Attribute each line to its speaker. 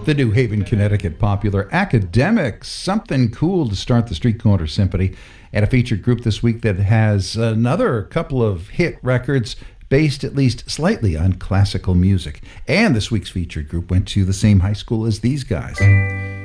Speaker 1: The New Haven, Connecticut popular Academics, something cool to start the Street Corner Symphony, and a featured group this week that has another couple of hit records based at least slightly on classical music. And this week's featured group went to the same high school as these guys.